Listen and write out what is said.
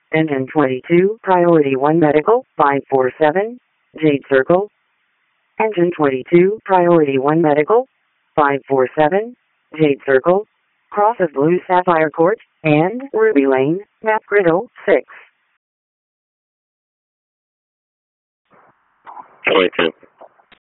Engine 22, Priority 1 Medical, 547, Jade Circle. Engine 22, Priority 1 Medical, 547, Jade Circle, cross of Blue Sapphire Court, and Ruby Lane, Map Griddle, 6. 22.